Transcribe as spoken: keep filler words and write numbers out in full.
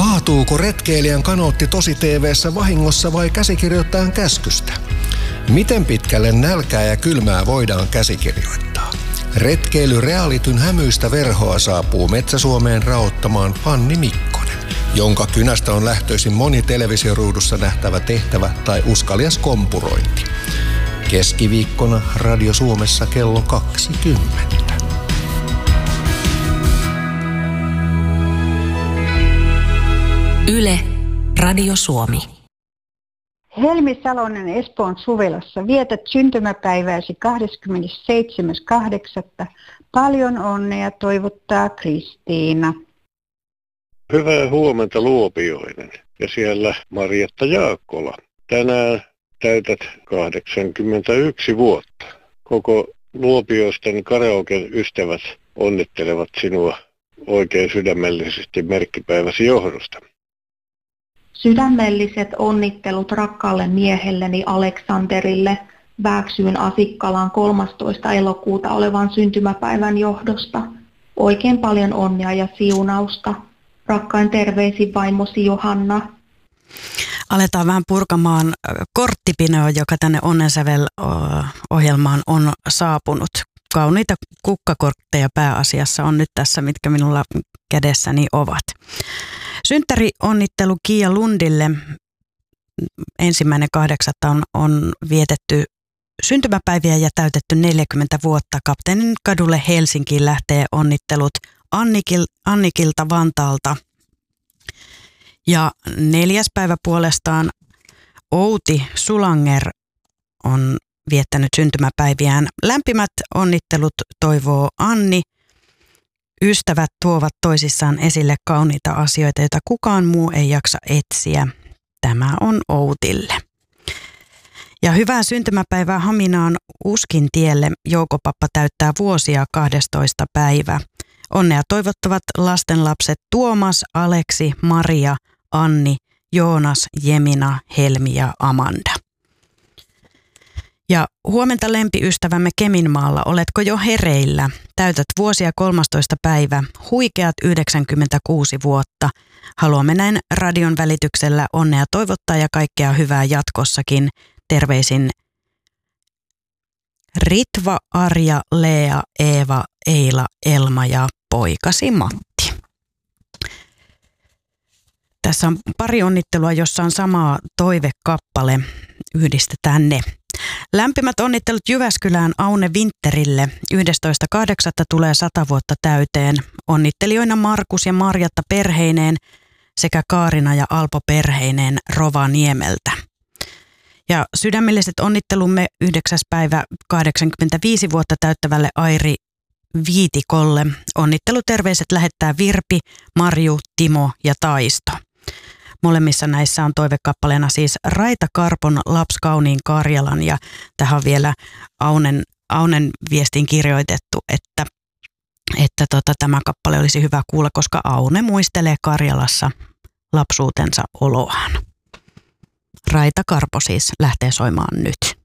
Kaatuuko retkeilijän kanootti tosi T V:ssä vahingossa vai käsikirjoittajan käskystä? Miten pitkälle nälkää ja kylmää voidaan käsikirjoittaa? Retkeily-realityn hämyistä verhoa saapuu Metsä-Suomeen raottamaan Fanni Mikkonen, jonka kynästä on lähtöisin moni televisioruudussa nähtävä tehtävä tai uskalias kompurointi. Keskiviikkona Radio Suomessa kello kaksikymmentä. Yle, Radio Suomi. Helmi Salonen Espoon Suvelassa. Vietät syntymäpäivääsi kahdeskymmenesseitsemäs kahdeksatta Paljon onnea toivottaa Kristiina. Hyvää huomenta Luopioinen ja siellä Marjatta Jaakkola. Tänään täytät kahdeksankymmentäyksi vuotta. Koko Luopioisten karaoken ystävät onnittelevat sinua oikein sydämellisesti merkkipäiväsi johdosta. Sydämelliset onnittelut rakkaalle miehelleni Aleksanterille Vääksyyn Asikkalan kolmastoista elokuuta olevan syntymäpäivän johdosta. Oikein paljon onnea ja siunausta. Rakkain terveisin vaimosi Johanna. Aletaan vähän purkamaan korttipinoa, joka tänne Onnensävel-ohjelmaan on saapunut. Kauniita kukkakortteja pääasiassa on nyt tässä, mitkä minulla kädessäni ovat. Synttäri-onnittelu Kiia Lundille. Ensimmäinen kahdeksatta on, on vietetty syntymäpäiviä ja täytetty neljäkymmentä vuotta. Kapteenin kadulle Helsinkiin lähtee onnittelut Annikil, Annikilta Vantaalta. Ja neljäs päivä puolestaan Outi Sulanger on viettänyt syntymäpäiviään. Lämpimät onnittelut toivoo Anni. Ystävät tuovat toisissaan esille kauniita asioita, joita kukaan muu ei jaksa etsiä. Tämä on Outille. Ja hyvää syntymäpäivää Haminaan Uskintielle. Joukopappa täyttää vuosia kahdestoista päivä. Onnea toivottavat lastenlapset Tuomas, Aleksi, Maria, Anni, Joonas, Jemina, Helmi ja Amanda. Ja huomenta lempiystävämme Keminmaalla, oletko jo hereillä? Täytät vuosia kolmastoista päivä, huikeat yhdeksänkymmentäkuusi vuotta. Haluamme näin radion välityksellä onnea toivottaa ja kaikkea hyvää jatkossakin. Terveisin Ritva, Arja, Lea, Eeva, Eila, Elma ja poikasi Matti. Tässä on pari onnittelua, jossa on sama toivekappale. Yhdistetään ne. Lämpimät onnittelut Jyväskylään Aune Winterille. yhdestoista kahdeksatta tulee sata vuotta täyteen. Onnittelijoina Markus ja Marjatta perheineen sekä Kaarina ja Alpo perheineen Rovaniemeltä. Ja sydämelliset onnittelumme yhdeksäs päivä kahdeksankymmentäviisi vuotta täyttävälle Airi Viitikolle. Onnitteluterveiset lähettää Virpi, Marju, Timo ja Taisto. Molemmissa näissä on toivekappaleena siis Raita Karpon Laps kauniin Karjalan ja tähän on vielä Aunen, Aunen viestiin kirjoitettu, että, että tota, tämä kappale olisi hyvä kuulla, koska Aune muistelee Karjalassa lapsuutensa oloaan. Raita Karpo siis lähtee soimaan nyt.